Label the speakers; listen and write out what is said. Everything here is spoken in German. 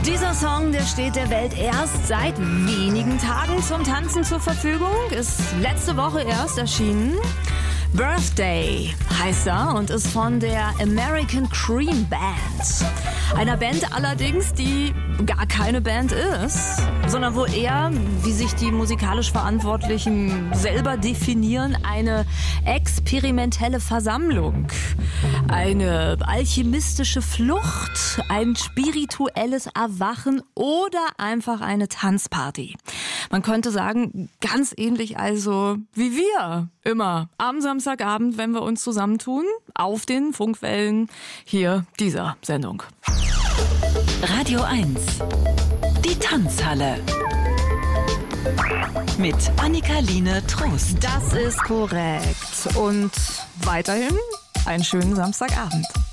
Speaker 1: Dieser Song, der steht der Welt erst seit wenigen Tagen zum Tanzen zur Verfügung, ist letzte Woche erst erschienen. Birthday heißt er und ist von der American Cream Band. Einer Band allerdings, die gar keine Band ist, sondern wo eher, wie sich die musikalisch Verantwortlichen selber definieren, eine experimentelle Versammlung, eine alchemistische Flucht, ein spirituelles Erwachen oder einfach eine Tanzparty. Man könnte sagen, ganz ähnlich also wie wir immer am Samstagabend, wenn wir uns zusammentun, auf den Funkwellen hier dieser Sendung.
Speaker 2: Radio 1, die Tanzhalle. Mit Annika-Line Trost.
Speaker 1: Das ist korrekt. Und weiterhin einen schönen Samstagabend.